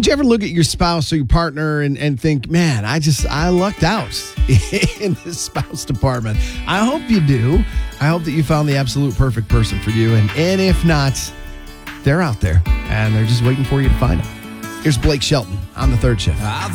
you ever look at your spouse or your partner and think, man, I lucked out in the spouse department? I hope you do. I hope that you found the absolute perfect person for you. And if not, they're out there and they're just waiting for you to find them. Here's Blake Shelton on the third shift.